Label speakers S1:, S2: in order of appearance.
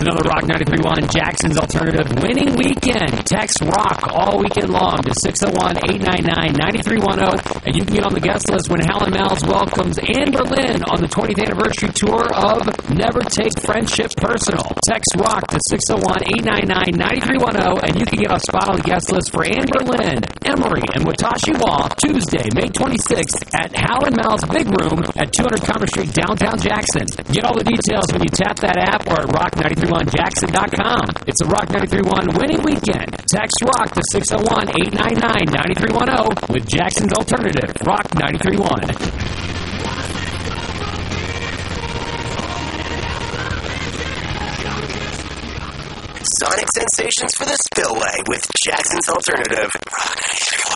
S1: another Rock 93.1 Jackson's Alternative winning weekend. Text ROCK all weekend long to 601-899-9310, and you can get on the guest list when Howlin' Mal's welcomes Anne Berlin on the 20th anniversary tour of Never Take Friendship Personal. Text ROCK to 601-899-9310, and you can get a spot on the guest list for Anne Berlin, Emery, and Watashi Wall Tuesday, May 26th at Howlin' Mal's Big Room at 200 Commerce Street, downtown Jackson. Get all the details when you tap that app or at rock931jackson.com. It's a Rock 93.1 winning weekend. Text ROCK to 601-899-9310 with Jackson's Alternative, Rock 93.1.
S2: Sonic sensations for the spillway with Jackson's Alternative, Rock 93.1.